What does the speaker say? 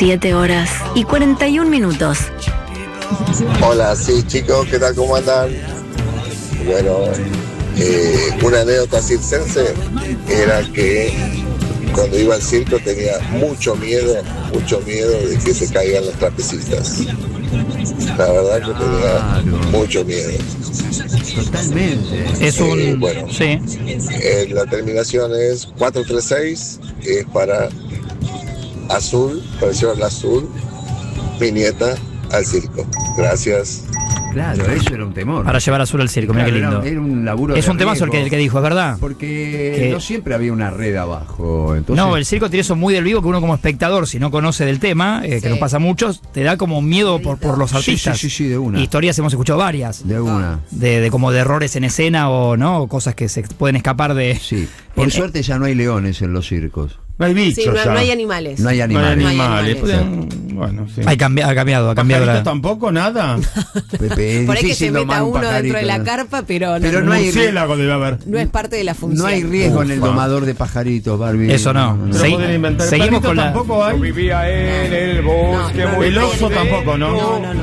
7 horas y 41 minutos. Hola, sí chicos, ¿qué tal? ¿Cómo andan? Bueno, una anécdota circense era que cuando iba al circo tenía mucho miedo de que se caigan los trapecistas. La verdad que tenía mucho miedo. Totalmente. Es un... Bueno, sí. La terminación es 436, es para Azul, para llevarla Azul, mi nieta, al circo. Gracias. Claro, eso era un temor. Para llevar Azul al circo, mira Claro, qué lindo. Era un laburo Es de un temazo el riesgo, que dijo, es verdad. Porque no siempre había una red abajo. Entonces, No, el circo tiene eso muy del vivo que uno como espectador, si no conoce del tema, que nos pasa a muchos, te da como miedo por los artistas. Sí, de una. Historias hemos escuchado varias. De una. De como de errores en escena o no, cosas que se pueden escapar de... Sí. Por suerte ya no hay leones en los circos. No hay bichos. Sí, no ya. hay animales. No hay animales. No hay animales. Bueno, sí. Ha cambiado ¿Pajaritos la... tampoco? ¿Nada? Pepe, es Por ahí que difícil se meta domar un uno dentro pajarito, de la ¿no? carpa, pero Pero no, no hay- Murciélago debe haber. no es parte de la función. No hay riesgo en el domador de pajaritos, Barbie. Eso no. Pero pueden inventar. Seguimos ¿Perrito con la... tampoco hay? Vivía en el bosque muy El oso triste. tampoco, ¿no? No.